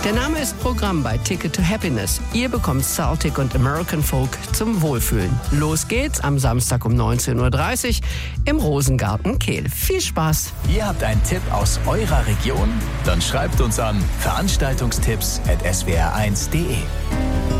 Der Name ist Programm bei Ticket to Happiness. Ihr bekommt Celtic und American Folk zum Wohlfühlen. Los geht's am Samstag um 19.30 Uhr im Rosengarten Kehl. Viel Spaß! Ihr habt einen Tipp aus eurer Region? Dann schreibt uns an veranstaltungstipps@swr1.de.